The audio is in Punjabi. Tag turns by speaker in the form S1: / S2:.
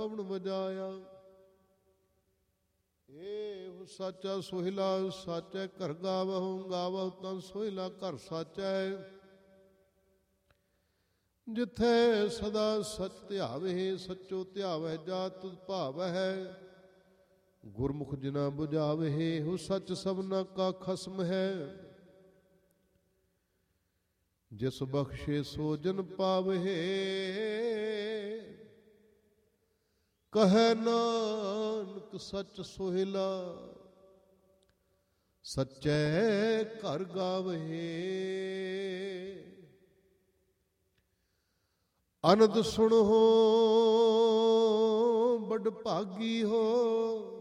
S1: ਪਵਨ ਵਜਾਇਆ। ਏਹੁ ਸਾਚਾ ਸੋਹਿਲਾ ਸਾਚੈ ਘਰ ਗਾਵਹੁ, ਗਾਵਹੁ ਤਾਂ ਸੋਹਿਲਾ ਘਰ ਸਾਚੈ। ਜਿੱਥੈ ਸਦਾ ਸਚ ਧਿਆਵੇ, ਸੱਚੋ ਧਿਆਵੈ ਜਾ ਤੁਧ ਭਾਵੈ। ਗੁਰਮੁਖ ਜਿਨਾ ਬੁਝਾਵੇ, ਹੁ ਸੱਚ ਸਭਨਾ ਕਾ ਖਸਮ ਹੈ। ਜਿਸ ਬਖਸ਼ੇ ਸੋ ਜਨ ਪਾਵਹਿ, ਕਹੈ ਨਾਨਕ ਸੱਚ ਸੋਹਿਲਾ ਸੱਚੈ ਘਰ ਗਾਵਹਿ। ਅਨੰਦ ਸੁਣੋ ਬੜ ਭਾਗੀ ਹੋ,